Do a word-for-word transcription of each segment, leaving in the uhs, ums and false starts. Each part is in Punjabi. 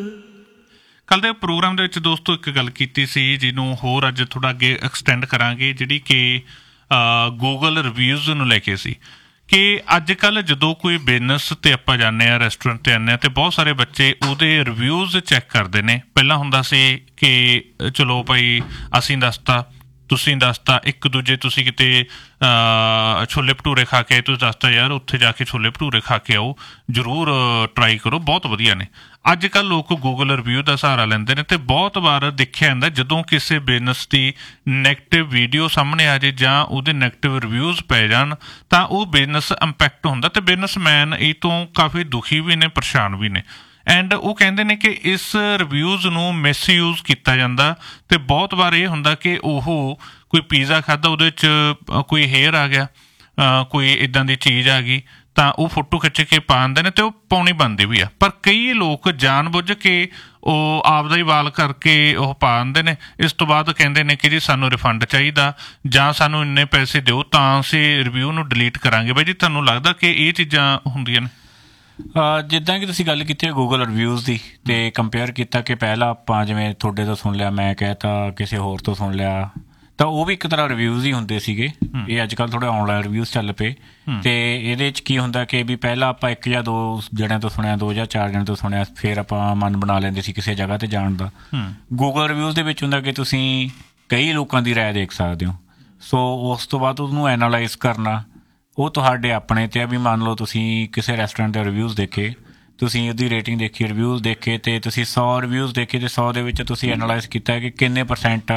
ਕੱਲ੍ਹ ਦੇ ਪ੍ਰੋਗਰਾਮ ਦੇ ਵਿੱਚ ਦੋਸਤੋ ਇੱਕ ਗੱਲ ਕੀਤੀ ਸੀ ਜਿਹਨੂੰ ਹੋਰ ਅੱਜ ਥੋੜ੍ਹਾ ਅੱਗੇ ਐਕਸਟੈਂਡ ਕਰਾਂਗੇ, ਜਿਹੜੀ ਕਿ ਗੂਗਲ ਰਿਵਿਊਜ਼ ਨੂੰ ਲੈ ਕੇ ਸੀ ਕਿ ਅੱਜ ਕੱਲ੍ਹ ਜਦੋਂ ਕੋਈ ਬਿਜ਼ਨਸ 'ਤੇ ਆਪਾਂ ਜਾਂਦੇ ਹਾਂ, ਰੈਸਟੋਰੈਂਟ 'ਤੇ ਆਉਂਦੇ ਹਾਂ, ਅਤੇ ਬਹੁਤ ਸਾਰੇ ਬੱਚੇ ਉਹਦੇ ਰਿਵਿਊਜ਼ ਚੈੱਕ ਕਰਦੇ ਨੇ। ਪਹਿਲਾਂ ਹੁੰਦਾ ਸੀ ਕਿ ਚਲੋ ਭਾਈ ਅਸੀਂ ਦੱਸਤਾ, ਤੁਸੀਂ ਦੱਸਤਾ, ਇੱਕ ਦੂਜੇ ਤੁਸੀਂ ਕਿਤੇ ਛੋਲੇ ਭਟੂਰੇ ਖਾ ਕੇ ਆਏ, ਤੁਸੀਂ ਦੱਸਤਾ ਯਾਰ ਉੱਥੇ ਜਾ ਕੇ ਛੋਲੇ ਭਟੂਰੇ ਖਾ ਕੇ ਆਓ, ਜ਼ਰੂਰ ਟਰਾਈ ਕਰੋ, ਬਹੁਤ ਵਧੀਆ ਨੇ। ਅੱਜ ਕੱਲ੍ਹ ਲੋਕ ਗੂਗਲ ਰਿਵਿਊ ਦਾ ਸਹਾਰਾ ਲੈਂਦੇ ਨੇ ਅਤੇ ਬਹੁਤ ਵਾਰ ਦੇਖਿਆ ਜਾਂਦਾ ਜਦੋਂ ਕਿਸੇ ਬਿਜ਼ਨਸ ਦੀ ਨੈਗੇਟਿਵ ਵੀਡੀਓ ਸਾਹਮਣੇ ਆ ਜਾਏ ਜਾਂ ਉਹਦੇ ਨੈਗੇਟਿਵ ਰਿਵਿਊਜ਼ ਪੈ ਜਾਣ ਤਾਂ ਉਹ ਬਿਜ਼ਨਸ ਇੰਪੈਕਟ ਹੁੰਦਾ ਅਤੇ ਬਿਜ਼ਨਸਮੈਨ ਇਹ ਤੋਂ ਕਾਫੀ ਦੁਖੀ ਵੀ ਨੇ, ਪਰੇਸ਼ਾਨ ਵੀ ਨੇ। ਐਂਡ ਉਹ ਕਹਿੰਦੇ ਨੇ ਕਿ ਇਸ ਰਿਵਿਊਜ਼ ਨੂੰ ਮਿਸਯੂਜ਼ ਕੀਤਾ ਜਾਂਦਾ ਅਤੇ ਬਹੁਤ ਵਾਰ ਇਹ ਹੁੰਦਾ ਕਿ ਉਹ ਕੋਈ ਪੀਜ਼ਾ ਖਾਧਾ, ਉਹਦੇ 'ਚ ਕੋਈ ਹੇਅਰ ਆ ਗਿਆ, ਕੋਈ ਇੱਦਾਂ ਦੀ ਚੀਜ਼ ਆ ਗਈ ਤਾਂ ਉਹ ਫੋਟੋ ਖਿੱਚ ਕੇ ਪਾ ਦਿੰਦੇ ਨੇ ਅਤੇ ਉਹ ਪਾਉਣੀ ਬਣਦੀ ਵੀ ਆ। ਪਰ ਕਈ ਲੋਕ ਜਾਣ ਬੁੱਝ ਕੇ ਉਹ ਆਪਦਾ ਹੀ ਵਾਲ ਕਰਕੇ ਉਹ ਪਾ ਦਿੰਦੇ ਨੇ। ਇਸ ਤੋਂ ਬਾਅਦ ਕਹਿੰਦੇ ਨੇ ਕਿ ਜੀ ਸਾਨੂੰ ਰਿਫੰਡ ਚਾਹੀਦਾ ਜਾਂ ਸਾਨੂੰ ਇੰਨੇ ਪੈਸੇ ਦਿਓ ਤਾਂ ਅਸੀਂ ਰਿਵਿਊ ਨੂੰ ਡਿਲੀਟ ਕਰਾਂਗੇ। ਬਾਈ ਜੀ ਤੁਹਾਨੂੰ ਲੱਗਦਾ ਕਿ ਇਹ ਚੀਜ਼ਾਂ ਹੁੰਦੀਆਂ ਨੇ? ਜਿੱਦਾਂ ਕਿ ਤੁਸੀਂ ਗੱਲ ਕੀਤੀ ਹੈ ਗੂਗਲ ਰਿਵਿਊਜ਼ ਦੀ ਅਤੇ ਕੰਪੇਅਰ ਕੀਤਾ ਕਿ ਪਹਿਲਾਂ ਆਪਾਂ ਜਿਵੇਂ ਤੁਹਾਡੇ ਤੋਂ ਸੁਣ ਲਿਆ, ਮੈਂ ਕਹਿ ਤਾ ਕਿਸੇ ਹੋਰ ਤੋਂ ਸੁਣ ਲਿਆ, ਤਾਂ ਉਹ ਵੀ ਇੱਕ ਤਰ੍ਹਾਂ ਰਿਵਿਊਜ਼ ਹੀ ਹੁੰਦੇ ਸੀਗੇ। ਇਹ ਅੱਜ ਕੱਲ੍ਹ ਥੋੜ੍ਹੇ ਔਨਲਾਈਨ ਰਿਵਿਊਜ਼ ਚੱਲ ਪਏ ਅਤੇ ਇਹਦੇ 'ਚ ਕੀ ਹੁੰਦਾ ਕਿ ਵੀ ਪਹਿਲਾਂ ਆਪਾਂ ਇੱਕ ਜਾਂ ਦੋ ਜਣਿਆਂ ਤੋਂ ਸੁਣਿਆ, ਦੋ ਜਾਂ ਚਾਰ ਜਣਿਆਂ ਤੋਂ ਸੁਣਿਆ, ਫਿਰ ਆਪਾਂ ਮਨ ਬਣਾ ਲੈਂਦੇ ਸੀ ਕਿਸੇ ਜਗ੍ਹਾ 'ਤੇ ਜਾਣ ਦਾ। ਗੂਗਲ ਰਿਵਿਊਜ਼ ਦੇ ਵਿੱਚ ਹੁੰਦਾ ਕਿ ਤੁਸੀਂ ਕਈ ਲੋਕਾਂ ਦੀ ਰਾਏ ਦੇਖ ਸਕਦੇ ਹੋ। ਸੋ ਉਸ ਤੋਂ ਬਾਅਦ ਉਹਨੂੰ ਐਨਾਲਾਈਜ਼ ਕਰਨਾ ਉਹ ਤੁਹਾਡੇ ਆਪਣੇ 'ਤੇ ਆ। ਵੀ ਮੰਨ ਲਓ ਤੁਸੀਂ ਕਿਸੇ ਰੈਸਟੋਰੈਂਟ ਦੇ ਰਿਵਿਊਜ਼ ਦੇਖੇ, ਤੁਸੀਂ ਉਹਦੀ ਰੇਟਿੰਗ ਦੇਖੀ, ਰਿਵਿਊਜ਼ ਦੇਖੇ ਅਤੇ ਤੁਸੀਂ ਸੌ ਰਿਵਿਊਜ਼ ਦੇਖੇ ਅਤੇ ਸੌ ਦੇ ਵਿੱਚ ਤੁਸੀਂ ਐਨਾਲਾਈਜ਼ ਕੀਤਾ ਕਿ ਕਿੰਨੇ ਪਰਸੈਂਟ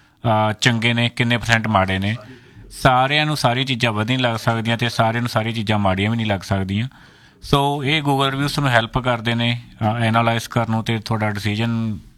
ਚੰਗੇ ਨੇ, ਕਿੰਨੇ ਪਰਸੈਂਟ ਮਾੜੇ ਨੇ। ਸਾਰਿਆਂ ਨੂੰ ਸਾਰੀ ਚੀਜ਼ਾਂ ਵਧੀਆ ਨਹੀਂ ਲੱਗ ਸਕਦੀਆਂ ਅਤੇ ਸਾਰਿਆਂ ਨੂੰ ਸਾਰੀ ਚੀਜ਼ਾਂ ਮਾੜੀਆਂ ਵੀ ਨਹੀਂ ਲੱਗ ਸਕਦੀਆਂ। ਸੋ ਇਹ ਗੂਗਲ ਰਿਵਿਊਜ਼ ਤੁਹਾਨੂੰ ਹੈਲਪ ਕਰਦੇ ਨੇ ਐਨਾਲਾਈਜ਼ ਕਰਨ ਨੂੰ ਅਤੇ ਤੁਹਾਡਾ ਡਿਸੀਜ਼ਨ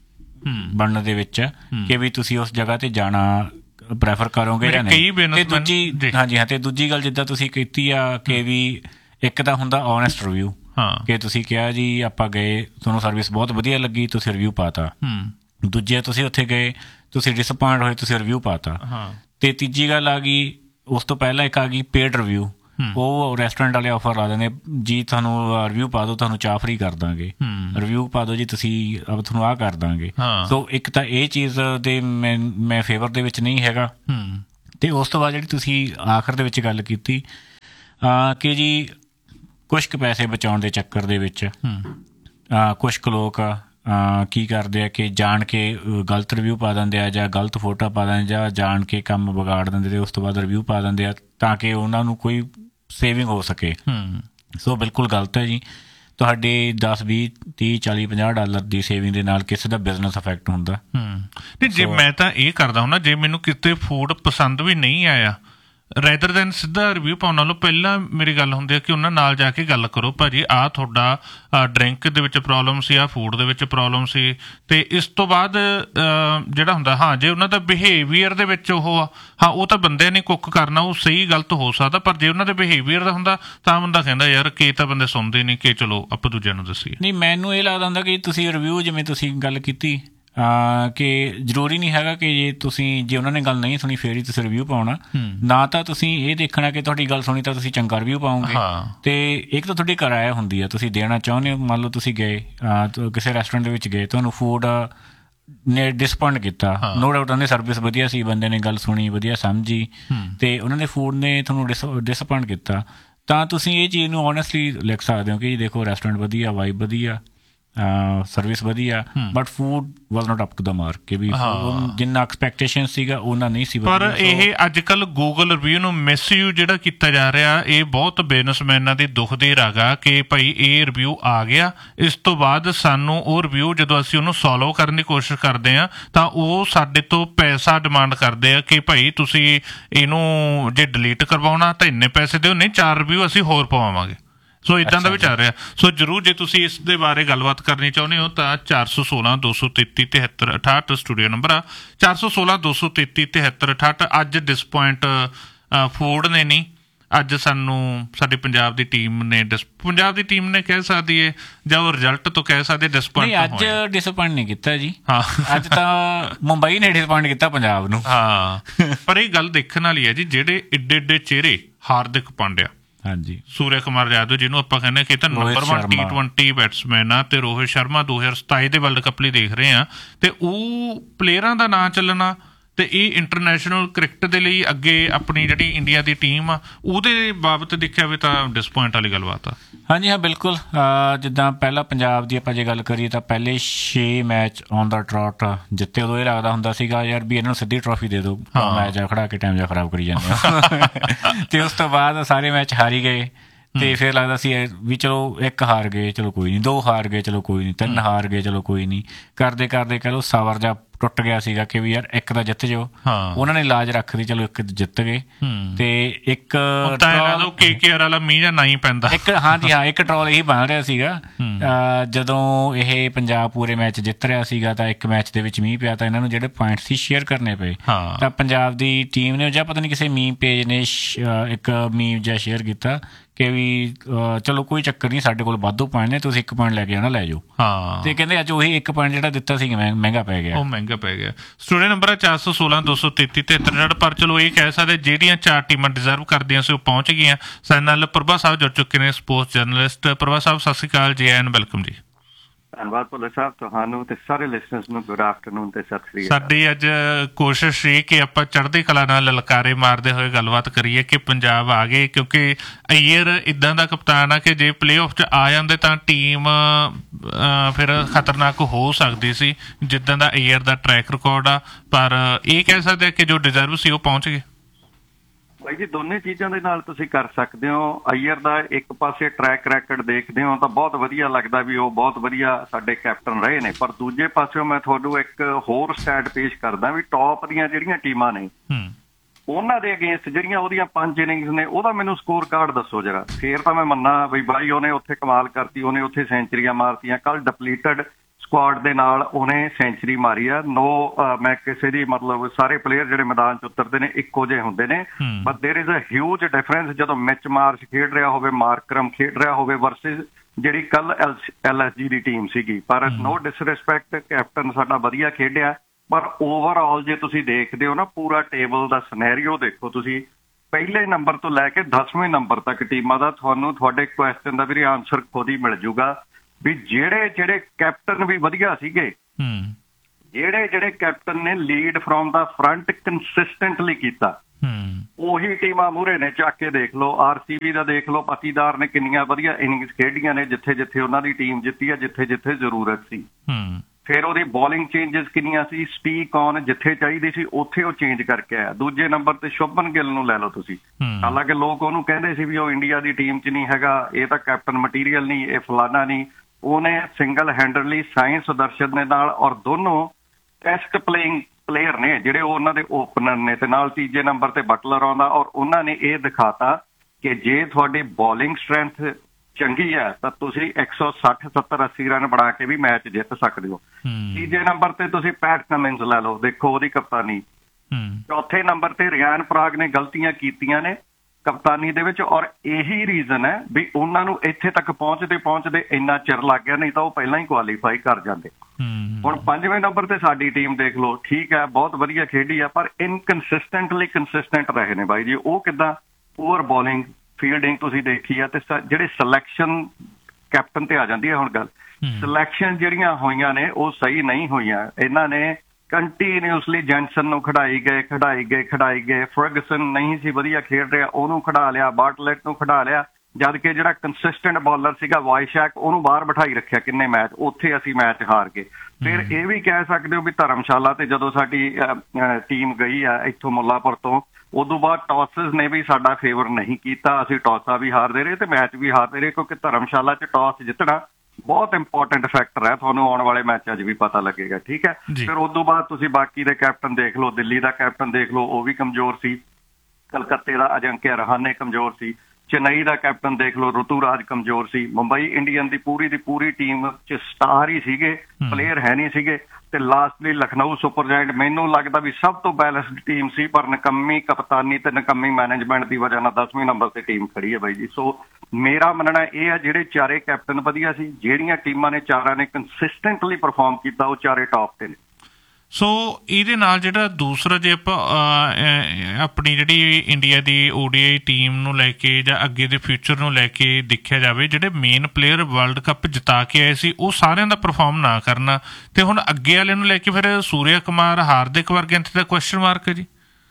ਬਣਨ ਦੇ ਵਿੱਚ ਕਿ ਵੀ ਤੁਸੀਂ ਉਸ ਜਗ੍ਹਾ 'ਤੇ ਜਾਣਾ ਪ੍ਰੈਫਰ ਕਰੋਗੇ ਜਾਂ ਨਹੀਂ। ਅਤੇ ਦੂਜੀ ਹਾਂਜੀ ਹਾਂ ਅਤੇ ਦੂਜੀ ਗੱਲ ਜਿੱਦਾਂ ਤੁਸੀਂ ਕੀਤੀ ਆ ਕਿ ਵੀ ਇੱਕ ਤਾਂ ਹੁੰਦਾ ਓਨੈਸਟ ਰਿਵਿਊ ਕਿ ਤੁਸੀਂ ਕਿਹਾ ਜੀ ਆਪਾਂ ਗਏ, ਤੁਹਾਨੂੰ ਸਰਵਿਸ ਬਹੁਤ ਵਧੀਆ ਲੱਗੀ, ਤੁਸੀਂ ਰਿਵਿਊ ਪਾ ਤਾ। ਦੂਜੇ ਤੁਸੀਂ ਉੱਥੇ ਗਏ, ਤੁਸੀਂ ਡਿਸਅਪੁਆਇੰਟ ਹੋਏ, ਤੁਸੀਂ ਰਿਵਿਊ ਪਾ ਤਾ। ਅਤੇ ਤੀਜੀ ਗੱਲ ਆ ਗਈ ਉਸ ਤੋਂ ਪਹਿਲਾਂ ਇੱਕ ਆ ਗਈ ਪੇਡ ਰਿਵਿਊ। ਉਹ ਰੈਸਟੋਰੈਂਟ ਵਾਲੇ ਆਫਰ ਲਾ ਦਿੰਦੇ ਜੀ ਤੁਹਾਨੂੰ ਰਿਵਿਊ ਪਾ ਦਿਓ, ਤੁਹਾਨੂੰ ਚਾਹ ਫਰੀ ਕਰ ਦਾਂਗੇ, ਰਿਵਿਊ ਪਾ ਦਿਓ ਜੀ ਤੁਸੀਂ, ਤੁਹਾਨੂੰ ਆਹ ਕਰ ਦਾਂਗੇ। ਸੋ ਇੱਕ ਤਾਂ ਇਹ ਚੀਜ਼ ਦੇ ਮੈਂ ਮੈਂ ਫੇਵਰ ਦੇ ਵਿੱਚ ਨਹੀਂ ਹੈਗਾ। ਅਤੇ ਉਸ ਤੋਂ ਬਾਅਦ ਜਿਹੜੀ ਤੁਸੀਂ ਆਖਰ ਦੇ ਵਿੱਚ ਗੱਲ ਕੀਤੀ ਕਿ ਜੀ ਕੁਛ ਕੁ ਪੈਸੇ ਬਚਾਉਣ ਦੇ ਚੱਕਰ ਦੇ ਵਿੱਚ ਕੁਛ ਕੁ ਲੋਕ ਕੀ ਕਰਦੇ ਆ ਕਿ ਜਾਣ ਕੇ ਗਲਤ ਰਿਵਿਊ ਪਾ ਦਿੰਦੇ ਆ ਜਾਂ ਗਲਤ ਫੋਟੋ ਪਾ ਦਿੰਦੇ ਜਾਂ ਜਾਣ ਕੇ ਕੰਮ ਵਿਗਾੜ ਦਿੰਦੇ ਅਤੇ ਉਸ ਤੋਂ ਬਾਅਦ ਰਿਵਿਊ ਪਾ ਦਿੰਦੇ ਆ ਤਾਂ ਕਿ ਉਹਨਾਂ ਨੂੰ ਕੋਈ ਸੇਵਿੰਗ ਹੋ ਸਕੇ। ਸੋ ਬਿਲਕੁਲ ਗਲਤ ਹੈ ਜੀ। ਤੁਹਾਡੀ ਦਸ ਵੀਹ ਤੀਹ ਚਾਲੀ ਪੰਜਾਹ ਡਾਲਰ ਦੀ ਸੇਵਿੰਗ ਦੇ ਨਾਲ ਕਿਸੇ ਦਾ ਬਿਜ਼ਨਸ ਅਫੈਕਟ ਹੁੰਦਾ। ਨਹੀਂ ਜੇ ਮੈਂ ਤਾਂ ਇਹ ਕਰਦਾ ਹੁੰਦਾ, ਜੇ ਮੈਨੂੰ ਕਿਤੇ ਫੂਡ ਪਸੰਦ ਵੀ ਨਹੀਂ ਆਇਆ, ਰੈਦਰ ਦੈਨ ਸਿੱਧਾ ਰਿਵਿਊ ਪਾਉਣ ਨਾਲੋਂ ਪਹਿਲਾਂ ਮੇਰੀ ਗੱਲ ਹੁੰਦੀ ਹੈ ਕਿ ਉਹਨਾਂ ਨਾਲ ਜਾ ਕੇ ਗੱਲ ਕਰੋ, ਭਾਅ ਜੀ ਆਹ ਤੁਹਾਡਾ ਡਰਿੰਕ ਦੇ ਵਿੱਚ ਪ੍ਰੋਬਲਮ ਸੀ, ਆਹ ਫੂਡ ਦੇ ਵਿੱਚ ਪ੍ਰੋਬਲਮ ਸੀ। ਅਤੇ ਇਸ ਤੋਂ ਬਾਅਦ ਜਿਹੜਾ ਹੁੰਦਾ ਹਾਂ ਜੇ ਉਹਨਾਂ ਦਾ ਬਿਹੇਵੀਅਰ ਦੇ ਵਿੱਚ ਉਹ ਹਾਂ ਉਹ ਤਾਂ ਬੰਦਿਆਂ ਨੇ ਕੁੱਕ ਕਰਨਾ, ਉਹ ਸਹੀ ਗਲਤ ਹੋ ਸਕਦਾ, ਪਰ ਜੇ ਉਹਨਾਂ ਦੇ ਬਿਹੇਵੀਅਰ ਦਾ ਹੁੰਦਾ ਤਾਂ ਬੰਦਾ ਕਹਿੰਦਾ ਯਾਰ ਕਿ ਤਾਂ ਬੰਦੇ ਸੁਣਦੇ ਨਹੀਂ ਕਿ ਚਲੋ ਆਪਾਂ ਦੂਜਿਆਂ ਨੂੰ ਦੱਸੀਏ। ਨਹੀਂ ਮੈਨੂੰ ਇਹ ਲੱਗਦਾ ਹੁੰਦਾ ਕਿ ਤੁਸੀਂ ਰਿਵਿਊ ਜਿਵੇਂ ਤੁਸੀਂ ਗੱਲ ਕੀਤੀ ਕਿ ਜ਼ਰੂਰੀ ਨਹੀਂ ਹੈਗਾ ਕਿ ਜੇ ਤੁਸੀਂ ਜੇ ਉਹਨਾਂ ਨੇ ਗੱਲ ਨਹੀਂ ਸੁਣੀ ਫਿਰ ਹੀ ਤੁਸੀਂ ਰਿਵਿਊ ਪਾਉਣਾ। ਨਾ ਤਾਂ ਤੁਸੀਂ ਇਹ ਦੇਖਣਾ ਕਿ ਤੁਹਾਡੀ ਗੱਲ ਸੁਣੀ ਤਾਂ ਤੁਸੀਂ ਚੰਗਾ ਰਿਵਿਊ ਪਾਓਗੇ ਅਤੇ ਇੱਕ ਤਾਂ ਤੁਹਾਡੀ ਕਿਰਾਇਆ ਹੁੰਦੀ ਆ, ਤੁਸੀਂ ਦੇਣਾ ਚਾਹੁੰਦੇ ਹੋ। ਮੰਨ ਲਓ ਤੁਸੀਂ ਗਏ ਕਿਸੇ ਰੈਸਟੋਰੈਂਟ ਦੇ ਵਿੱਚ ਗਏ, ਤੁਹਾਨੂੰ ਫੂਡ ਨੇ ਡਿਸਅਪੁਆਇੰਟ ਕੀਤਾ, ਨੋ ਡਾਊਟ ਉਹਨਾਂ ਦੀ ਸਰਵਿਸ ਵਧੀਆ ਸੀ, ਬੰਦੇ ਨੇ ਗੱਲ ਸੁਣੀ, ਵਧੀਆ ਸਮਝੀ ਅਤੇ ਉਹਨਾਂ ਦੇ ਫੂਡ ਨੇ ਤੁਹਾਨੂੰ ਡਿਸ ਡਿਸਅਪੁਆਇੰਟ ਕੀਤਾ, ਤਾਂ ਤੁਸੀਂ ਇਹ ਚੀਜ਼ ਨੂੰ ਓਨੈਸਟਲੀ ਲਿਖ ਸਕਦੇ ਹੋ ਕਿ ਦੇਖੋ ਰੈਸਟੋਰੈਂਟ ਵਧੀਆ, ਵਾਈਬ ਵਧੀਆ, ਸਰਵਿਸ ਵਧੀਆ, but food was not up to the mark ਕਿ ਵੀ ਜਿੰਨਾ ਐਕਸਪੈਕਟੇਸ਼ਨ ਸੀਗਾ ਉਹਨਾਂ ਨਹੀਂ ਸੀ। ਪਰ ਇਹ ਅੱਜ ਕੱਲ੍ਹ ਗੂਗਲ ਰਿਵਿਊ ਨੂੰ ਮਿਸਯੂਜ਼ ਜਿਹੜਾ ਕੀਤਾ ਜਾ ਰਿਹਾ, ਇਹ ਬਹੁਤ ਬਿਜ਼ਨਸਮੈਨਾਂ ਦੀ ਦੁੱਖ ਦੀ ਰਾਗਾ ਕਿ ਭਾਈ ਇਹ ਰਿਵਿਊ ਆ ਗਿਆ, ਇਸ ਤੋਂ ਬਾਅਦ ਸਾਨੂੰ ਉਹ ਰਿਵਿਊ ਜਦੋਂ ਅਸੀਂ ਉਹਨੂੰ ਸੋਲਵ ਕਰਨ ਦੀ ਕੋਸ਼ਿਸ਼ ਕਰਦੇ ਹਾਂ ਤਾਂ ਉਹ ਸਾਡੇ ਤੋਂ ਪੈਸਾ ਡਿਮਾਂਡ ਕਰਦੇ ਆ ਕਿ ਭਾਈ ਤੁਸੀਂ ਇਹਨੂੰ ਜੇ ਡਿਲੀਟ ਕਰਵਾਉਣਾ ਤਾਂ ਇੰਨੇ ਪੈਸੇ ਦਿਓ, ਨਹੀਂ ਚਾਰ ਰਿਵਿਊ ਅਸੀਂ ਹੋਰ ਪਵਾਵਾਂਗੇ। ਸੋ ਇੱਦਾਂ ਦਾ ਵੀ ਚੱਲ ਰਿਹਾ। ਸੋ ਜ਼ਰੂਰ ਜੇ ਤੁਸੀਂ ਇਸ ਦੇ ਬਾਰੇ ਗੱਲਬਾਤ ਕਰਨੀ ਚਾਹੁੰਦੇ ਹੋ ਤਾਂ ਚਾਰ ਸੌ ਸੋਲਾਂ ਦੋ ਸੌ ਤੇਤੀ ਤਿਹੱਤਰ ਅਠਾਹਠ ਸਟੂਡੀਓ ਨੰਬਰ ਆ, ਚਾਰ ਸੌ ਸੋਲਾਂ ਦੋ ਸੌ ਤੇਤੀ ਤਿਹੱਤਰ ਅਠਾਹਠ। ਅੱਜ ਡਿਸਪੁਆਇੰਟ ਫੂਡ ਨੇ ਨਹੀਂ, ਅੱਜ ਸਾਨੂੰ ਸਾਡੀ ਪੰਜਾਬ ਦੀ ਟੀਮ ਨੇ ਡਿਸ ਪੰਜਾਬ ਦੀ ਟੀਮ ਨੇ ਕਹਿ ਸਕਦੀ ਹੈ ਜਾਂ ਉਹ ਰਿਜ਼ਲਟ ਤੋਂ ਕਹਿ ਸਕਦੇ ਡਿਸਪੁਆਇੰਟ। ਅੱਜ ਡਿਸਅਪੁਆਇੰਟ ਨਹੀਂ ਕੀਤਾ ਜੀ, ਹਾਂ ਅੱਜ ਤਾਂ ਮੁੰਬਈ ਨੇ ਡਿਸਅਪੁਆਇੰਟ ਕੀਤਾ ਪੰਜਾਬ ਨੂੰ। ਹਾਂ ਪਰ ਇਹ ਗੱਲ ਦੇਖਣ ਵਾਲੀ ਹੈ ਜੀ, ਜਿਹੜੇ ਏਡੇ ਏਡੇ ਚਿਹਰੇ ਹਾਰਦਿਕ ਪਾਂਡਿਆ, ਹਾਂਜੀ ਸੂਰਿਆ ਕੁਮਾਰ ਯਾਦਵ ਜਿਹਨੂੰ ਆਪਾਂ ਕਹਿੰਦੇ ਕਿ ਤਾਂ number one T twenty batsman ਆ, ਤੇ ਰੋਹਿਤ ਸ਼ਰਮਾ ਦੋ ਹਜ਼ਾਰ ਸਤਾਈ ਦੇ ਵਰਲਡ ਕੱਪ ਲਈ ਦੇਖ ਰਹੇ ਆ, ਤੇ ਉਹ ਪਲੇਅਰਾਂ ਦਾ ਨਾਂ ਚੱਲਣਾ ਤੇ ਇਹ ਇੰਟਰਨੈਸ਼ਨਲ ਕ੍ਰਿਕਟ ਦੇ ਲਈ ਅੱਗੇ ਆਪਣੀ ਜਿਹੜੀ ਇੰਡੀਆ ਦੀ ਟੀਮ ਆ ਉਹਦੇ ਬਾਬਤ ਦੇਖਿਆ ਵੀ ਤਾਂ ਡਿਸਪੁਆਇੰਟ ਵਾਲੀ ਗੱਲਬਾਤ ਆ। ਹਾਂਜੀ ਹਾਂ ਬਿਲਕੁਲ। ਜਿੱਦਾਂ ਪਹਿਲਾਂ ਪੰਜਾਬ ਦੀ ਆਪਾਂ ਜੇ ਗੱਲ ਕਰੀਏ ਤਾਂ ਪਹਿਲੇ ਛੇ ਮੈਚ ਔਨ ਦਾ ਟਰੌਟ ਜਿੱਤੇ, ਉਦੋਂ ਇਹ ਲੱਗਦਾ ਹੁੰਦਾ ਸੀਗਾ ਯਾਰ ਵੀ ਇਹਨਾਂ ਨੂੰ ਸਿੱਧੀ ਟਰੋਫੀ ਦੇ ਦਿਓ, ਮੈਚ ਆ ਖੜਾ ਕੇ ਟਾਈਮ ਜਿਹਾ ਖਰਾਬ ਕਰੀ ਜਾਂਦੇ ਆ ਤੇ ਉਸ ਤੋਂ ਬਾਅਦ ਸਾਰੇ ਮੈਚ ਹਾਰੀ ਗਏ ਤੇ ਫਿਰ ਲੱਗਦਾ ਸੀ ਵੀ ਚਲੋ ਇੱਕ ਹਾਰ ਗਏ ਚਲੋ ਕੋਈ ਨਹੀਂ, ਦੋ ਹਾਰ ਗਏ ਚਲੋ ਕੋਈ ਨਹੀਂ, ਤਿੰਨ ਹਾਰ ਗਏ ਚਲੋ ਕੋਈ ਨਹੀਂ, ਕਰਦੇ ਕਰਦੇ ਕਹਿ ਲਓ ਸਬਰ ਜਿਹਾ ਟੁੱਟ ਗਿਆ ਸੀਗਾ ਕਿ ਵੀ ਯਾਰ ਇੱਕ ਤਾਂ ਜਿੱਤ ਜਾਓ। ਉਹਨਾਂ ਨੇ ਲਾਜ ਰੱਖਦੀ, ਚਲੋ ਇੱਕ ਜਿੱਤ ਗਏ ਤੇ ਇੱਕ ਇੱਕ ਹਾਂਜੀ ਹਾਂ ਇੱਕ ਟਰੋਲ ਇਹੀ ਬਣ ਰਿਹਾ ਸੀਗਾ ਜਦੋਂ ਇਹ ਪੰਜਾਬ ਪੂਰੇ ਮੈਚ ਜਿੱਤ ਰਿਹਾ ਸੀਗਾ ਤਾਂ ਇੱਕ ਮੈਚ ਦੇ ਵਿੱਚ ਮੀਂਹ ਪਿਆ ਤਾਂ ਇਹਨਾਂ ਨੂੰ ਜਿਹੜੇ ਪੁਆਇੰਟ ਸੀ ਸ਼ੇਅਰ ਕਰਨੇ ਪਏ। ਤਾਂ ਪੰਜਾਬ ਦੀ ਟੀਮ ਨੇ ਜਾਂ ਪਤਾ ਨਹੀਂ ਕਿਸੇ ਮੀਮ ਪੇਜ ਨੇ ਇੱਕ ਮੀਮ ਜਿਹਾ ਸ਼ੇਅਰ ਕੀਤਾ ਕਿ ਵੀ ਚਲੋ ਕੋਈ ਚੱਕਰ ਨਹੀਂ, ਸਾਡੇ ਕੋਲ ਵਾਧੂ ਪੁਆਇੰਟ ਨੇ, ਤੁਸੀਂ ਇੱਕ ਪੁਆਇੰਟ ਲੈ ਕੇ ਆਉਣਾ ਲੈ ਜਾਓ। ਹਾਂ ਤੇ ਕਹਿੰਦੇ ਅੱਜ ਉਹੀ ਇੱਕ ਪੁਆਇੰਟ ਜਿਹੜਾ ਦਿੱਤਾ ਸੀ ਮਹਿੰਗਾ ਪੈ ਗਿਆ, ਉਹ ਮਹਿੰਗਾ ਪੈ ਗਿਆ। ਸਟੂਡੀਓ ਨੰਬਰ ਹੈ ਚਾਰ ਸੌ ਸੋਲਾਂ ਦੋ ਸੌ ਤੇਤੀ ਤਿਹੱਤਰ। ਪਰ ਚਲੋ ਇਹ ਕਹਿ ਸਕਦੇ ਜਿਹੜੀਆਂ ਚਾਰ ਟੀਮਾਂ ਡਿਜ਼ਰਵ ਕਰਦੀਆਂ ਸੀ ਉਹ ਪਹੁੰਚ ਗਈਆਂ। ਸਾਡੇ ਨਾਲ ਪ੍ਰਭਾ ਸਾਹਿਬ ਜੁੜ ਚੁੱਕੇ ਨੇ, ਸਪੋਰਟਸ ਜਰਨਲਿਸਟ। ਪ੍ਰਭਾ ਸਾਹਿਬ ਸਤਿ ਸ਼੍ਰੀ ਅਕਾਲ ਜੀ, ਐਨ ਵੈਲਕਮ ਜੀ। ਧੰਨਵਾਦ ਭੁੱਲਰ ਸਾਹਿਬ ਤੁਹਾਨੂੰ ਤੇ ਸਾਰੇ ਲਿਸਨਰਸ ਨੂੰ ਗੁੱਡ ਆਫਟਰਨੂਨ ਤੇ ਸਤਿ ਸ੍ਰੀ ਅਕਾਲ। ਸਾਡੀ ਅੱਜ ਕੋਸ਼ਿਸ਼ ਸੀ ਕਿ ਆਪਾਂ ਚੜ੍ਹਦੀ ਕਲਾ ਨਾਲ ਲਲਕਾਰੇ ਮਾਰਦੇ ਹੋਏ ਗੱਲਬਾਤ ਕਰੀਏ ਕਿ ਪੰਜਾਬ ਆ ਗਏ, ਕਿਉਂਕਿ ਅਈਅਰ ਇੱਦਾਂ ਦਾ ਕਪਤਾਨ ਆ ਕਿ ਜੇ ਪਲੇਅ ਆਫ 'ਚ ਆ ਜਾਂਦੇ ਤਾਂ ਟੀਮ ਫਿਰ ਖਤਰਨਾਕ ਹੋ ਸਕਦੀ ਸੀ ਜਿੱਦਾਂ ਦਾ ਅਈਅਰ ਦਾ ਟਰੈਕ ਰਿਕਾਰਡ ਆ। ਪਰ ਇਹ ਕਹਿ ਸਕਦੇ ਕਿ ਜੋ ਡਿਜ਼ਰਵ ਸੀ ਉਹ ਪਹੁੰਚ ਗਏ। ਬਾਈ ਜੀ ਦੋਨੇ ਚੀਜ਼ਾਂ ਦੇ ਨਾਲ ਤੁਸੀਂ ਕਰ ਸਕਦੇ ਹੋ। ਅਈਅਰ ਦਾ ਇੱਕ ਪਾਸੇ ਟਰੈਕ ਰੈਕਡ ਦੇਖਦੇ ਹੋ ਤਾਂ ਬਹੁਤ ਵਧੀਆ ਲੱਗਦਾ ਵੀ ਉਹ ਬਹੁਤ ਵਧੀਆ ਸਾਡੇ ਕੈਪਟਨ ਰਹੇ ਨੇ, ਪਰ ਦੂਜੇ ਪਾਸਿਓਂ ਮੈਂ ਤੁਹਾਨੂੰ ਇੱਕ ਹੋਰ ਸਟੈਟ ਪੇਸ਼ ਕਰਦਾ ਵੀ ਟੌਪ ਦੀਆਂ ਜਿਹੜੀਆਂ ਟੀਮਾਂ ਨੇ ਉਹਨਾਂ ਦੇ ਅਗੇਂਸਟ ਜਿਹੜੀਆਂ ਉਹਦੀਆਂ ਪੰਜ ਇਨਿੰਗਸ ਨੇ ਉਹਦਾ ਮੈਨੂੰ ਸਕੋਰ ਕਾਰਡ ਦੱਸੋ ਜਰਾ, ਫੇਰ ਤਾਂ ਮੈਂ ਮੰਨਾਂ ਵੀ ਬਾਈ ਉਹਨੇ ਉੱਥੇ ਕਮਾਲ ਕਰਤੀ, ਉਹਨੇ ਉੱਥੇ ਸੈਂਚਰੀਆਂ ਮਾਰਤੀਆਂ। ਕੱਲ ਡਿਪਲੀਟਡ ਸਕੁਆਡ ਦੇ ਨਾਲ ਉਹਨੇ ਸੈਂਚਰੀ ਮਾਰੀ ਆ। ਨੋ ਮੈਂ ਕਿਸੇ ਦੀ ਮਤਲਬ ਸਾਰੇ ਪਲੇਅਰ ਜਿਹੜੇ ਮੈਦਾਨ 'ਚ ਉਤਰਦੇ ਨੇ ਇੱਕੋ ਜਿਹੇ ਹੁੰਦੇ ਨੇ, but there is a huge difference ਜਦੋਂ ਮਿਚ ਮਾਰਚ ਖੇਡ ਰਿਹਾ ਹੋਵੇ, ਮਾਰਕਰਮ ਖੇਡ ਰਿਹਾ ਹੋਵੇ ਵਰਸਿਸ ਜਿਹੜੀ ਕੱਲ ਐਲ ਐਸ ਜੀ ਦੀ ਟੀਮ ਸੀਗੀ। ਪਰ ਨੋ ਡਿਸਰਿਸਪੈਕਟ, ਕੈਪਟਨ ਸਾਡਾ ਵਧੀਆ ਖੇਡਿਆ, ਪਰ ਓਵਰਆਲ ਜੇ ਤੁਸੀਂ ਦੇਖਦੇ ਹੋ ਨਾ ਪੂਰਾ ਟੇਬਲ ਦਾ ਸਿਨੈਰੀਓ ਦੇਖੋ ਤੁਸੀਂ, ਪਹਿਲੇ ਨੰਬਰ ਤੋਂ ਲੈ ਕੇ ਦਸਵੇਂ ਨੰਬਰ ਤੱਕ ਟੀਮਾਂ ਦਾ ਤੁਹਾਨੂੰ ਤੁਹਾਡੇ ਕੁਐਸਚਨ ਦਾ ਵੀ ਆਨਸਰ ਖੁਦ ਹੀ ਮਿਲ ਜੂਗਾ ਵੀ ਜਿਹੜੇ ਜਿਹੜੇ ਕੈਪਟਨ ਵੀ ਵਧੀਆ ਸੀਗੇ, ਜਿਹੜੇ ਜਿਹੜੇ ਕੈਪਟਨ ਨੇ lead from the front consistently ਕੀਤਾ, ਉਹੀ ਟੀਮਾਂ ਮੂਹਰੇ ਨੇ। ਚੱਕ ਕੇ ਦੇਖ ਲਓ ਆਰ ਸੀ ਬੀ ਦਾ, ਦੇਖ ਲਓ ਪਾਤੀਦਾਰ ਨੇ ਕਿੰਨੀਆਂ ਵਧੀਆ ਇਨਿੰਗਸ ਖੇਡੀਆਂ ਨੇ ਜਿੱਥੇ ਜਿੱਥੇ ਉਹਨਾਂ ਦੀ ਟੀਮ ਜਿੱਤੀ ਆ, ਜਿੱਥੇ ਜਿੱਥੇ ਜ਼ਰੂਰਤ ਸੀ। ਫਿਰ ਉਹਦੀ ਬੋਲਿੰਗ ਚੇਂਜਸ ਕਿੰਨੀਆਂ ਸੀ, ਸਪੀਕ ਔਨ ਜਿੱਥੇ ਚਾਹੀਦੀ ਸੀ ਉੱਥੇ ਉਹ ਚੇਂਜ ਕਰਕੇ ਆਇਆ। ਦੂਜੇ ਨੰਬਰ ਤੇ ਸ਼ੁਭਮਨ ਗਿੱਲ ਨੂੰ ਲੈ ਲਓ ਤੁਸੀਂ, ਹਾਲਾਂਕਿ ਲੋਕ ਉਹਨੂੰ ਕਹਿੰਦੇ ਸੀ ਵੀ ਉਹ ਇੰਡੀਆ ਦੀ ਟੀਮ 'ਚ ਨਹੀਂ ਹੈਗਾ, ਇਹ ਤਾਂ ਕੈਪਟਨ ਮਟੀਰੀਅਲ ਨਹੀਂ, ਇਹ ਫਲਾਨਾ ਨਹੀਂ। ਉਹਨੇ ਸਿੰਗਲ ਹੈਂਡਡਲੀ ਸਾਈਂ ਸੁਦਰਸ਼ਨ ਦੇ ਨਾਲ ਔਰ ਦੋਨੋਂ ਟੈਸਟ ਪਲੇਇੰਗ ਪਲੇਅਰ ਨੇ ਜਿਹੜੇ ਉਹ ਉਹਨਾਂ ਦੇ ਓਪਨਰ ਨੇ, ਤੇ ਨਾਲ ਤੀਜੇ ਨੰਬਰ ਤੇ ਬਟਲਰ ਆਉਂਦਾ। ਔਰ ਉਹਨਾਂ ਨੇ ਇਹ ਦਿਖਾਤਾ ਕਿ ਜੇ ਤੁਹਾਡੀ ਬੋਲਿੰਗ ਸਟਰੈਂਥ ਚੰਗੀ ਹੈ ਤਾਂ ਤੁਸੀਂ ਇੱਕ ਸੌ ਸੱਠ ਸੱਤਰ ਅੱਸੀ ਰਨ ਬਣਾ ਕੇ ਵੀ ਮੈਚ ਜਿੱਤ ਸਕਦੇ ਹੋ। ਤੀਜੇ ਨੰਬਰ ਤੇ ਤੁਸੀਂ ਪੈਟ ਕਮਿੰਸ ਲੈ ਲਓ, ਦੇਖੋ ਉਹਦੀ ਕਪਤਾਨੀ। ਚੌਥੇ ਨੰਬਰ ਤੇ ਰਿਆਨ ਪਰਾਗ ਨੇ ਗਲਤੀਆਂ ਕੀਤੀਆਂ ਨੇ ਕਪਤਾਨੀ ਦੇ ਵਿੱਚ, ਔਰ ਇਹੀ ਰੀਜ਼ਨ ਹੈ ਵੀ ਉਹਨਾਂ ਨੂੰ ਇੱਥੇ ਤੱਕ ਪਹੁੰਚਦੇ ਪਹੁੰਚਦੇ ਇੰਨਾ ਚਿਰ ਲੱਗ ਗਿਆ, ਨਹੀਂ ਤਾਂ ਉਹ ਪਹਿਲਾਂ ਹੀ ਕੁਆਲੀਫਾਈ ਕਰ ਜਾਂਦੇ। ਹੁਣ ਪੰਜਵੇਂ ਨੰਬਰ ਤੇ ਸਾਡੀ ਟੀਮ ਦੇਖ ਲਓ, ਠੀਕ ਹੈ ਬਹੁਤ ਵਧੀਆ ਖੇਡੀ ਆ, ਪਰ ਇਨਕਨਸਿਸਟੈਂਟਲੀ ਕੰਸਿਸਟੈਂਟ ਰਹੇ ਨੇ ਬਾਈ ਜੀ। ਉਹ ਕਿੱਦਾਂ? ਪੂਅਰ ਬੋਲਿੰਗ, ਫੀਲਡਿੰਗ ਤੁਸੀਂ ਦੇਖੀ ਆ, ਤੇ ਜਿਹੜੇ ਸਿਲੈਕਸ਼ਨ ਕੈਪਟਨ ਤੇ ਆ ਜਾਂਦੀ ਹੈ ਹੁਣ ਗੱਲ, ਸਿਲੈਕਸ਼ਨ ਜਿਹੜੀਆਂ ਹੋਈਆਂ ਨੇ ਉਹ ਸਹੀ ਨਹੀਂ ਹੋਈਆਂ। ਇਹਨਾਂ ਨੇ ਕੰਟੀਨਿਊਸਲੀ ਜੈਨਸਨ ਨੂੰ ਖਿਡਾਈ ਗਏ ਖਿਡਾਈ ਗਏ ਖਿਡਾਈ ਗਏ ਫਰਗੂਸਨ ਨਹੀਂ ਸੀ ਵਧੀਆ ਖੇਡ ਰਿਹਾ, ਉਹਨੂੰ ਖਿਡਾ ਲਿਆ, ਬਾਰਟਲੈਟ ਨੂੰ ਖਿਡਾ ਲਿਆ, ਜਦ ਕਿ ਜਿਹੜਾ ਕੰਸਿਸਟੈਂਟ ਬੋਲਰ ਸੀਗਾ ਵਾਇਸ਼ੈਕ ਉਹਨੂੰ ਬਾਹਰ ਬਿਠਾਈ ਰੱਖਿਆ ਕਿੰਨੇ ਮੈਚ, ਉੱਥੇ ਅਸੀਂ ਮੈਚ ਹਾਰ ਗਏ। ਫਿਰ ਇਹ ਵੀ ਕਹਿ ਸਕਦੇ ਹੋ ਵੀ ਧਰਮਸ਼ਾਲਾ ਤੇ ਜਦੋਂ ਸਾਡੀ ਟੀਮ ਗਈ ਆ ਇੱਥੋਂ ਮੁੱਲਾਪੁਰ ਤੋਂ, ਉਦੋਂ ਬਾਅਦ ਟਾਸਸ ਨੇ ਵੀ ਸਾਡਾ ਫੇਵਰ ਨਹੀਂ ਕੀਤਾ, ਅਸੀਂ ਟਾਸਾਂ ਵੀ ਹਾਰਦੇ ਰਹੇ ਤੇ ਮੈਚ ਵੀ ਹਾਰਦੇ ਰਹੇ, ਕਿਉਂਕਿ ਧਰਮਸ਼ਾਲਾ 'ਚ ਟਾਸ ਜਿੱਤਣਾ ਬਹੁਤ ਇੰਪੋਰਟੈਂਟ ਫੈਕਟਰ ਹੈ, ਤੁਹਾਨੂੰ ਆਉਣ ਵਾਲੇ ਮੈਚਾਂ 'ਚ ਵੀ ਪਤਾ ਲੱਗੇਗਾ। ਠੀਕ ਹੈ, ਫਿਰ ਉਦੋਂ ਬਾਅਦ ਤੁਸੀਂ ਬਾਕੀ ਦੇ ਕੈਪਟਨ ਦੇਖ ਲਓ, ਦਿੱਲੀ ਦਾ ਕੈਪਟਨ ਦੇਖ ਲਓ, ਉਹ ਵੀ ਕਮਜ਼ੋਰ ਸੀ, ਕਲਕੱਤੇ ਦਾ ਅਜੰਕਿਆ ਰਹਾਨੇ ਕਮਜ਼ੋਰ ਸੀ, ਚੇਨਈ ਦਾ ਕੈਪਟਨ ਦੇਖ ਲਓ ਰੁਤੂਰਾਜ ਕਮਜ਼ੋਰ ਸੀ, ਮੁੰਬਈ ਇੰਡੀਅਨ ਦੀ ਪੂਰੀ ਦੀ ਪੂਰੀ ਟੀਮ 'ਚ ਸਟਾਰ ਹੀ ਸੀਗੇ, ਪਲੇਅਰ ਹੈ ਨਹੀਂ ਸੀਗੇ, ਤੇ ਲਾਸਟਲੀ ਲਖਨਊ ਸੁਪਰ ਜਾਇੰਟ ਮੈਨੂੰ ਲੱਗਦਾ ਵੀ ਸਭ ਤੋਂ ਬੈਲੈਂਸਡ ਟੀਮ ਸੀ, ਪਰ ਨਕੰਮੀ ਕਪਤਾਨੀ ਤੇ ਨਕੰਮੀ ਮੈਨੇਜਮੈਂਟ ਦੀ ਵਜ੍ਹਾ ਨਾਲ ਦਸਵੇਂ ਨੰਬਰ ਤੇ ਟੀਮ ਖੜੀ ਹੈ ਬਾਈ ਜੀ। ਸੋ ਮੇਰਾ ਮੰਨਣਾ ਇਹ ਹੈ ਜਿਹੜੇ ਚਾਰੇ ਕੈਪਟਨ ਵਧੀਆ ਸੀ, ਜਿਹੜੀਆਂ ਟੀਮਾਂ ਨੇ ਚਾਰਾਂ ਨੇ ਕੰਸਿਸਟੈਂਟਲੀ ਪਰਫਾਰਮ ਕੀਤਾ ਉਹ ਚਾਰੇ ਟੌਪ ਤੇ ਨੇ। ਸੋ ਇਹਦੇ ਨਾਲ ਜਿਹੜਾ ਦੂਸਰਾ ਜੇ ਆਪਾਂ ਆਪਣੀ ਜਿਹੜੀ ਇੰਡੀਆ ਦੀ ਓਡੀਆਈ ਟੀਮ ਨੂੰ ਲੈ ਕੇ ਜਾਂ ਅੱਗੇ ਦੇ ਫਿਊਚਰ ਨੂੰ ਲੈ ਕੇ ਦੇਖਿਆ ਜਾਵੇ, ਜਿਹੜੇ ਮੇਨ ਪਲੇਅਰ ਵਰਲਡ ਕੱਪ ਜਿਤਾ ਕੇ ਆਏ ਸੀ ਉਹ ਸਾਰਿਆਂ ਦਾ ਪਰਫਾਰਮ ਨਾ ਕਰਨਾ, ਤੇ ਹੁਣ ਅੱਗੇ ਵਾਲੇ ਨੂੰ ਲੈ ਕੇ ਫਿਰ ਸੂਰਿਆ ਕੁਮਾਰ, ਹਾਰਦਿਕ ਵਰਗੇ ਦਾ ਕੁਐਸਚਨ ਮਾਰਕ ਹੈ ਜੀ।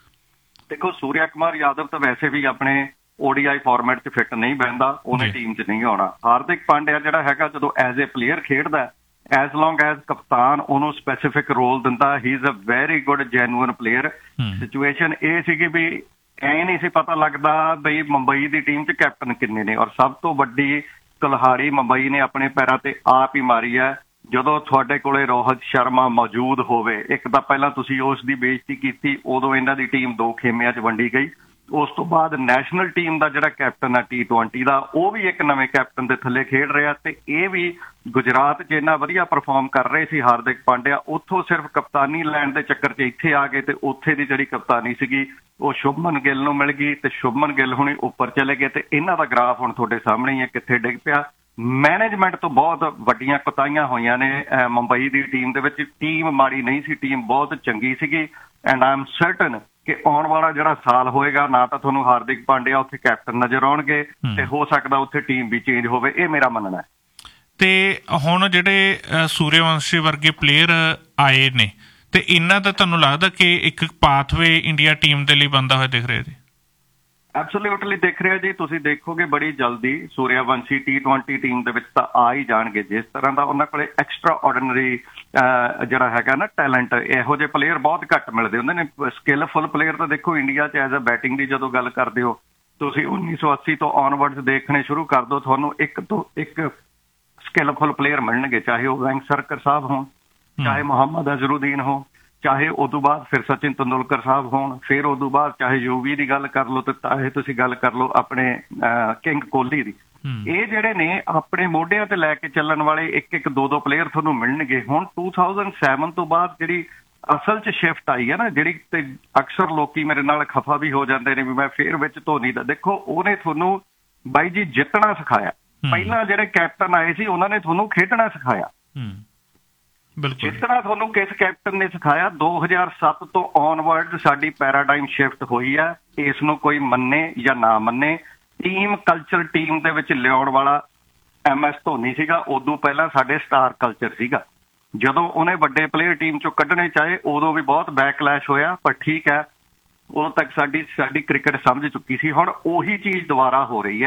ਦੇਖੋ ਸੂਰਿਆ ਕੁਮਾਰ ਯਾਦਵ ਤਾਂ ਵੈਸੇ ਵੀ ਆਪਣੇ ਓਡੀਆਈ ਫਾਰਮੈਟ 'ਚ ਫਿੱਟ ਨਹੀਂ ਬਹਿੰਦਾ, ਉਹਨੇ ਟੀਮ 'ਚ ਨਹੀਂ ਆਉਣਾ। ਹਾਰਦਿਕ ਪਾਂਡਿਆ ਜਿਹੜਾ ਹੈਗਾ ਜਦੋਂ ਐਜ਼ ਏ ਪਲੇਅਰ ਖੇਡਦਾ, ਐਜ਼ ਲੌਂਗ ਐਜ਼ ਕਪਤਾਨ ਉਹਨੂੰ ਸਪੈਸੀਫਿਕ ਰੋਲ ਦਿੰਦਾ, ਹੀ is a very good genuine player. Situation ਇਹ ਸੀਗੀ ਵੀ ਐ ਨਹੀਂ ਸੀ ਪਤਾ ਲੱਗਦਾ ਬਈ ਮੁੰਬਈ ਦੀ ਟੀਮ 'ਚ ਕੈਪਟਨ ਕਿੰਨੇ ਨੇ, ਔਰ ਸਭ ਤੋਂ ਵੱਡੀ ਕੁਲਹਾੜੀ ਮੁੰਬਈ ਨੇ ਆਪਣੇ ਪੈਰਾਂ ਤੇ ਆਪ ਹੀ ਮਾਰੀ ਹੈ ਜਦੋਂ ਤੁਹਾਡੇ ਕੋਲੇ ਰੋਹਿਤ ਸ਼ਰਮਾ ਮੌਜੂਦ ਹੋਵੇ। ਇੱਕ ਤਾਂ ਪਹਿਲਾਂ ਤੁਸੀਂ ਉਸ ਦੀ ਬੇਇੱਜ਼ਤੀ ਕੀਤੀ, ਉਦੋਂ ਇਹਨਾਂ ਦੀ ਟੀਮ ਦੋ ਖੇਮਿਆਂ 'ਚ ਵੰਡੀ ਗਈ। ਉਸ ਤੋਂ ਬਾਅਦ ਨੈਸ਼ਨਲ ਟੀਮ ਦਾ ਜਿਹੜਾ ਕੈਪਟਨ ਆ ਟੀ ਟਵੈਂਟੀ ਦਾ, ਉਹ ਵੀ ਇੱਕ ਨਵੇਂ ਕੈਪਟਨ ਦੇ ਥੱਲੇ ਖੇਡ ਰਿਹਾ, ਤੇ ਇਹ ਵੀ ਗੁਜਰਾਤ 'ਚ ਇੰਨਾ ਵਧੀਆ ਪਰਫਾਰਮ ਕਰ ਰਹੇ ਸੀ ਹਾਰਦਿਕ ਪਾਂਡਿਆ, ਉੱਥੋਂ ਸਿਰਫ ਕਪਤਾਨੀ ਲੈਣ ਦੇ ਚੱਕਰ 'ਚ ਇੱਥੇ ਆ ਗਏ, ਤੇ ਉੱਥੇ ਦੀ ਜਿਹੜੀ ਕਪਤਾਨੀ ਸੀਗੀ ਉਹ ਸ਼ੁਭਮਨ ਗਿੱਲ ਨੂੰ ਮਿਲ ਗਈ, ਤੇ ਸ਼ੁਭਮਨ ਗਿੱਲ ਹੁਣੀ ਉੱਪਰ ਚਲੇ ਗਏ, ਤੇ ਇਹਨਾਂ ਦਾ ਗ੍ਰਾਫ ਹੁਣ ਤੁਹਾਡੇ ਸਾਹਮਣੇ ਹੀ ਹੈ ਕਿੱਥੇ ਡਿੱਗ ਪਿਆ। ਮੈਨੇਜਮੈਂਟ ਤੋਂ ਬਹੁਤ ਵੱਡੀਆਂ ਕੁਤਾਹੀਆਂ ਹੋਈਆਂ ਨੇ ਮੁੰਬਈ ਦੀ ਟੀਮ ਦੇ ਵਿੱਚ। ਟੀਮ ਮਾੜੀ ਨਹੀਂ ਸੀ, ਟੀਮ ਬਹੁਤ ਚੰਗੀ ਸੀਗੀ, ਐਂਡ ਆਈ ਐਮ ਸਰਟਨ ਕਿ ਆਉਣ ਵਾਲਾ ਜਿਹੜਾ ਸਾਲ ਹੋਏਗਾ ਨਾ ਤਾਂ ਤੁਹਾਨੂੰ ਹਾਰਦਿਕ ਪਾਂਡਿਆ ਉੱਥੇ ਕੈਪਟਨ ਨਜ਼ਰ ਆਉਣਗੇ, ਤੇ ਹੋ ਸਕਦਾ ਉੱਥੇ ਟੀਮ ਵੀ ਚੇਂਜ ਹੋਵੇ, ਇਹ ਮੇਰਾ ਮੰਨਣਾ ਹੈ। ਤੇ ਹੁਣ ਜਿਹੜੇ ਸੂਰਿਆਵੰਸ਼ੀ ਵਰਗੇ ਪਲੇਅਰ ਆਏ ਨੇ, ਤੇ ਇਹਨਾਂ ਦਾ ਤੁਹਾਨੂੰ ਲੱਗਦਾ ਕਿ ਇੱਕ ਪਾਥਵੇ ਇੰਡੀਆ ਟੀਮ ਦੇ ਲਈ ਬਣਦਾ ਹੋਇਆ ਦਿਖ ਰਿਹਾ ਜੀ? ਐਬਸੋਲਿਊਟਲੀ ਦਿਖ ਰਿਹਾ ਜੀ। ਤੁਸੀਂ ਦੇਖੋਗੇ ਬੜੀ ਜਲਦੀ ਸੂਰਿਆਵੰਸ਼ੀ ਟੀ ਟਵੈਂਟੀ ਟੀਮ ਦੇ ਵਿੱਚ ਤਾਂ ਆ ਹੀ ਜਾਣਗੇ। ਜਿਸ ਤਰ੍ਹਾਂ ਦਾ ਉਹਨਾਂ ਕੋਲੇ ਐਕਸਟਰਾ ਆਰਡੀਨਰੀ ਜਿਹੜਾ ਹੈਗਾ ਨਾ ਟੈਲੈਂਟ, ਇਹੋ ਜਿਹੇ ਪਲੇਅਰ ਬਹੁਤ ਘੱਟ ਮਿਲਦੇ ਹੁੰਦੇ ਨੇ। ਸਕਿੱਲਫੁਲ ਪਲੇਅਰ ਤਾਂ ਦੇਖੋ ਇੰਡੀਆ 'ਚ ਐਜ਼ ਅ ਬੈਟਿੰਗ ਦੀ ਜਦੋਂ ਗੱਲ ਕਰਦੇ ਹੋ ਤੁਸੀਂ ਉੱਨੀ ਸੌ ਅੱਸੀ ਤੋਂ ਔਨਵਰਡਸ ਦੇਖਣੇ ਸ਼ੁਰੂ ਕਰ ਦਿਓ, ਤੁਹਾਨੂੰ ਇੱਕ ਤੋਂ ਇੱਕ ਸਕਿੱਲਫੁਲ ਪਲੇਅਰ ਮਿਲਣਗੇ, ਚਾਹੇ ਉਹ ਵੈਂਕਸਰਕਰ ਸਾਹਿਬ ਹੋਣ, ਚਾਹੇ ਮੁਹੰਮਦ ਅਜ਼ਹਰੁਦੀਨ ਹੋ, ਚਾਹੇ ਉਦੋਂ ਬਾਅਦ ਫਿਰ ਸਚਿਨ ਤੰਦੁਲਕਰ ਸਾਹਿਬ ਹੋਣ, ਫਿਰ ਉਦੋਂ ਬਾਅਦ ਚਾਹੇ ਯੂਵੀ ਦੀ ਗੱਲ ਕਰ ਲਓ, ਤੇ ਚਾਹੇ ਤੁਸੀਂ ਗੱਲ ਕਰ ਲਓ ਆਪਣੇ ਕਿੰਗ ਕੋਹਲੀ ਦੀ। ਇਹ ਜਿਹੜੇ ਨੇ ਆਪਣੇ ਮੋਢਿਆਂ ਤੇ ਲੈ ਕੇ ਚੱਲਣ ਵਾਲੇ ਇੱਕ ਇੱਕ ਦੋ ਦੋ ਪਲੇਅਰ ਤੁਹਾਨੂੰ ਮਿਲਣਗੇ। ਹੁਣ ਦੋ ਹਜ਼ਾਰ ਸੱਤ ਤੋਂ ਬਾਅਦ ਜਿਹੜੀ ਅਸਲ 'ਚ ਸ਼ਿਫਟ ਆਈ ਹੈ ਨਾ, ਜਿਹੜੀ ਤੇ ਅਕਸਰ ਲੋਕੀ ਮੇਰੇ ਨਾਲ ਖਫਾ ਵੀ ਹੋ ਜਾਂਦੇ ਨੇ ਵੀ ਮੈਂ ਫੇਰ ਵਿੱਚ ਧੋਨੀ ਦਾ, ਦੇਖੋ ਉਹਨੇ ਤੁਹਾਨੂੰ ਬਾਈ ਜੀ ਜਿੱਤਣਾ ਸਿਖਾਇਆ। ਪਹਿਲਾਂ ਜਿਹੜੇ ਕੈਪਟਨ ਆਏ ਸੀ ਉਹਨਾਂ ਨੇ ਤੁਹਾਨੂੰ ਖੇਡਣਾ ਸਿਖਾਇਆ। ਜਿੱਤਣਾ ਤੁਹਾਨੂੰ ਕਿਸ ਕੈਪਟਨ ਨੇ ਸਿਖਾਇਆ? ਦੋ ਹਜ਼ਾਰ ਸੱਤ ਤੋਂ ਔਨਵਰਡ ਸਾਡੀ ਪੈਰਾਡਾਈਮ ਸ਼ਿਫਟ ਹੋਈ ਹੈ। ਇਸ ਨੂੰ ਕੋਈ ਮੰਨੇ ਜਾਂ ਨਾ ਮੰਨੇ, ਟੀਮ ਕਲਚਰ ਟੀਮ ਦੇ ਵਿੱਚ ਲਿਆਉਣ ਵਾਲਾ ਐਮ ਐਸ ਧੋਨੀ ਸੀਗਾ। ਉਦੋਂ ਪਹਿਲਾਂ ਸਾਡੇ ਸਟਾਰ ਕਲਚਰ ਸੀਗਾ। ਜਦੋਂ ਉਹਨੇ ਵੱਡੇ ਪਲੇਅਰ ਟੀਮ ਚੋਂ ਕੱਢਣੇ ਚਾਹੇ ਉਦੋਂ ਵੀ ਬਹੁਤ ਬੈਕਲੈਸ਼ ਹੋਇਆ, ਪਰ ਠੀਕ ਹੈ, ਉਦੋਂ ਤੱਕ ਸਾਡੀ ਸਾਡੀ ਕ੍ਰਿਕਟ ਸਮਝ ਚੁੱਕੀ ਸੀ। ਹੁਣ ਉਹੀ ਚੀਜ਼ ਦੁਬਾਰਾ ਹੋ ਰਹੀ ਹੈ।